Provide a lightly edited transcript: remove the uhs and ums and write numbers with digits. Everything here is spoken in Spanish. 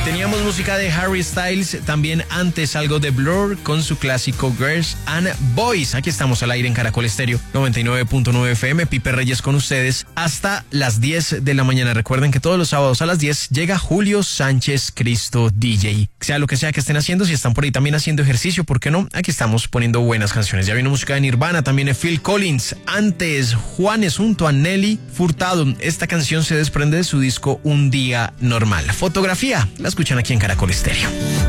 Teníamos música de Harry Styles, también antes algo de Blur con su clásico Girls and Boys. Aquí estamos al aire en Caracol Estéreo 99.9 FM. Pipe Reyes con ustedes hasta las 10 de la mañana. Recuerden que todos los sábados a las 10 llega Julio Sánchez Cristo DJ. Sea lo que sea que estén haciendo, si están por ahí también haciendo ejercicio, ¿por qué no? Aquí estamos poniendo buenas canciones. Ya vino música de Nirvana, también de Phil Collins. Antes, Juanes junto a Nelly Furtado. Esta canción se desprende de su disco Un Día Normal. Fotografía, la escuchan aquí en Caracol Estéreo.